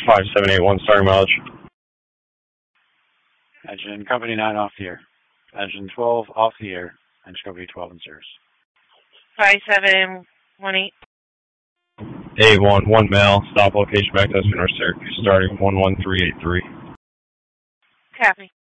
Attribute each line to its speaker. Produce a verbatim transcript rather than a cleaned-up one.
Speaker 1: five seven eight one, starting mileage.
Speaker 2: Engine Company nine off the air. Engine twelve off the air. Engine Company twelve in service.
Speaker 3: five seven one eight.
Speaker 1: eight one one male, stop location back to North Syracuse, starting one one three eight three.
Speaker 3: Copy.